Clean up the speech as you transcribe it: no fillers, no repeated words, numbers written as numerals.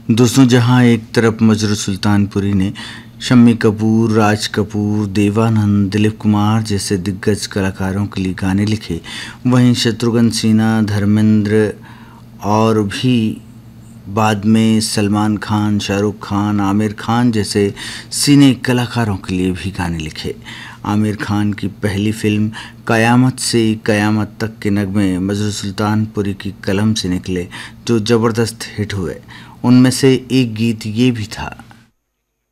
दोस्तों, जहां एक तरफ मजरू सुल्तानपुरी ने शम्मी कपूर, राज कपूर, देवानंद, दिलीप कुमार जैसे दिग्गज कलाकारों के लिए गाने लिखे, वहीं शत्रुघ्न सिन्हा, धर्मेंद्र और भी बाद में सलमान खान, शाहरुख खान, आमिर खान जैसे सिने कलाकारों के लिए भी गाने लिखे। आमिर खान की पहली फिल्म कयामत से कयामत तक के नगमे मजरू सुल्तानपुरी की कलम से निकले, जो ज़बरदस्त हिट हुए। उनमें से एक गीत ये भी था।